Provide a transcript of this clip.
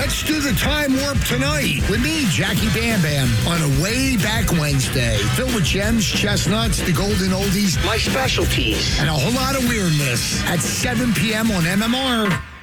Let's do the time warp tonight with me, Jackie Bam Bam, on a Way Back Wednesday, filled with gems, chestnuts, the golden oldies, my specialties, and a whole lot of weirdness at 7 p.m. on MMR.